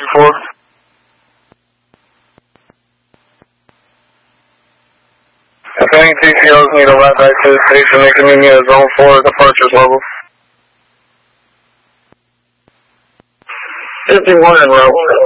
4. If any TCOs need a ride back to the station, they can meet me at Zone 4 departures level. 51 en route.